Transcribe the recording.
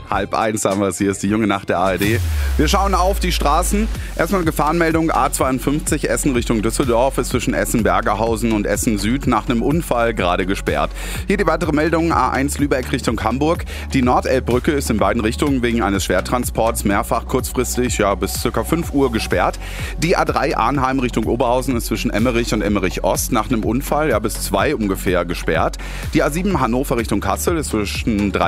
1:30 haben wir es. Hier ist die junge Nacht der ARD. Wir schauen auf die Straßen. Erstmal eine Gefahrenmeldung. A52 Essen Richtung Düsseldorf ist zwischen Essen-Bergerhausen und Essen-Süd nach einem Unfall gerade gesperrt. Hier die weitere Meldung. A1 Lübeck Richtung Hamburg. Die Nordelbbrücke ist in beiden Richtungen wegen eines Schwertransports mehrfach kurzfristig bis ca. 5 Uhr gesperrt. Die A3 Arnheim Richtung Oberhausen ist zwischen Emmerich und Emmerich Ost nach einem Unfall bis 2 ungefähr gesperrt. Die A7 Hannover Richtung Kassel ist zwischen